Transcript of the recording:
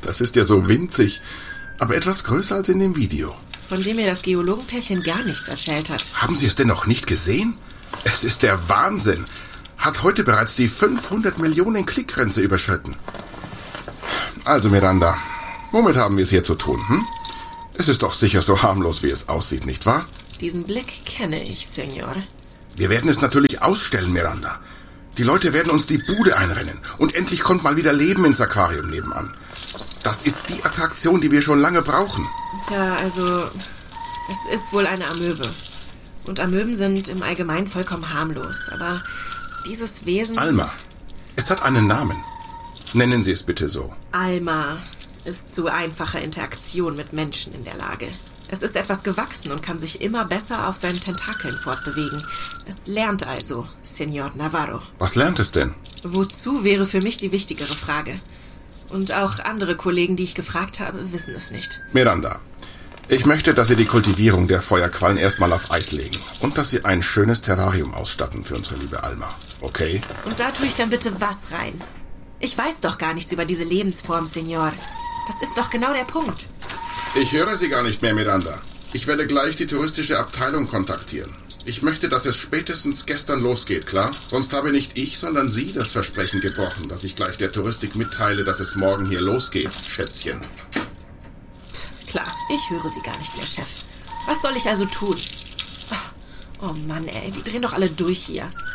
Das ist ja so winzig, aber etwas größer als in dem Video. Von dem mir das Geologenpärchen gar nichts erzählt hat. Haben Sie es denn noch nicht gesehen? Es ist der Wahnsinn. Hat heute bereits die 500 Millionen Klickgrenze überschritten. Also Miranda, womit haben wir es hier zu tun, hm? Es ist doch sicher so harmlos, wie es aussieht, nicht wahr? Diesen Blick kenne ich, Senor. Wir werden es natürlich ausstellen, Miranda. Die Leute werden uns die Bude einrennen. Und endlich kommt mal wieder Leben ins Aquarium nebenan. Das ist die Attraktion, die wir schon lange brauchen. Tja, also, es ist wohl eine Amöbe. Und Amöben sind im Allgemeinen vollkommen harmlos. Aber dieses Wesen... Alma. Es hat einen Namen. Nennen Sie es bitte so. Alma ist zu einfacher Interaktion mit Menschen in der Lage. Es ist etwas gewachsen und kann sich immer besser auf seinen Tentakeln fortbewegen. Es lernt also, Senor Navarro. Was lernt es denn? Wozu wäre für mich die wichtigere Frage. Und auch andere Kollegen, die ich gefragt habe, wissen es nicht. Miranda, ich möchte, dass Sie die Kultivierung der Feuerquallen erstmal auf Eis legen. Und dass Sie ein schönes Terrarium ausstatten für unsere liebe Alma. Okay? Und da tue ich dann bitte was rein? Ich weiß doch gar nichts über diese Lebensform, Senor. Das ist doch genau der Punkt. Ich höre Sie gar nicht mehr, Miranda. Ich werde gleich die touristische Abteilung kontaktieren. Ich möchte, dass es spätestens gestern losgeht, klar? Sonst habe nicht ich, sondern Sie das Versprechen gebrochen, dass ich gleich der Touristik mitteile, dass es morgen hier losgeht, Schätzchen. Klar, ich höre Sie gar nicht mehr, Chef. Was soll ich also tun? Oh Mann, ey, die drehen doch alle durch hier.